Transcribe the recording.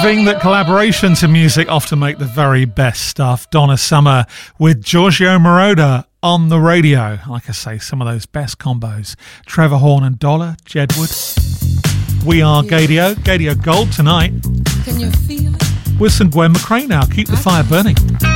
proving that collaborations in music often make the very best stuff. Donna Summer with Giorgio Moroder on the radio. Like I say, some of those best combos. Trevor Horn and Dollar, Jedward. We are Gadio Gold tonight. Can you feel it? With some Gwen McCrae now. Keep the fire burning.